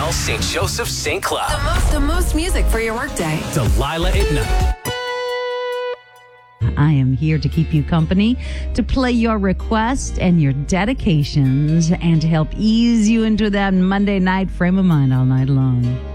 Laval, St. Joseph, St. Cloud. The most music for your workday. Delilah at night. I am here to keep you company, to play your requests and your dedications, and to help ease you into that Monday night frame of mind all night long.